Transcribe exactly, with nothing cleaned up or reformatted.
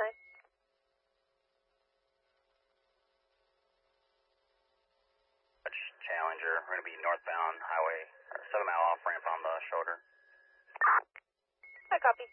nine. Challenger, we're going to be northbound highway, or seven mile off ramp on the shoulder. I copy.